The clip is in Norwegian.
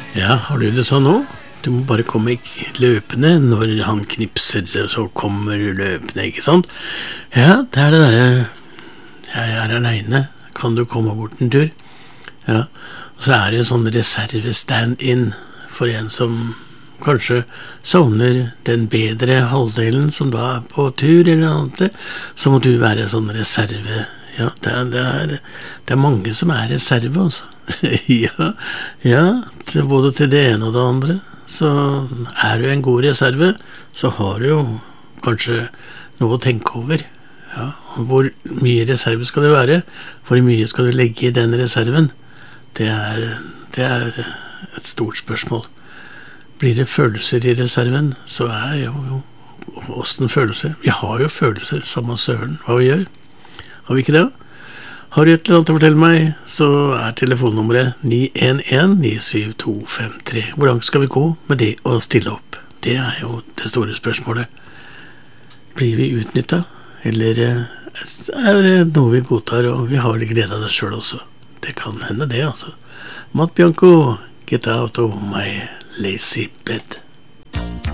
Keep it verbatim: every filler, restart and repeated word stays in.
Ja, har du det sånn nå? Du må bare komme ikke løpende når han knipser, så kommer du løpende, ikke sant? Ja, det er det der, jeg er alene, kan du komme bort en tur? Ja, og så er det en sånn reserve-stand-in for en som kanskje savner den bedre halvdelen som da er på tur eller noe annet, så må du være sånn reserve. Ja, det er, det er, det er mange som er reserve også. ja, ja, til, både til det ene og det andre. Så er du en god reserve, så har du jo kanskje noe å tenke over. Ja, hvor mye reserve skal det være? Hvor mye skal du legge i den reserven? Det er, det er et stort spørsmål. Blir det følelser i reserven, så er jo, jo hvordan følelser. Vi har jo følelser, samme søren, hva vi gjør. Har vi ikke det? Har du et eller annet å fortelle meg, så er telefonnummeret ni en en ni syv to fem tre. Hvor langt skal vi gå med det å stille opp? Det er jo det store spørsmålet. Blir vi utnyttet? Eller er det noe vi godtar, og vi har litt glede av det selv også? Det kan hende det, altså. Matt Bianco, get out of my lazy bed.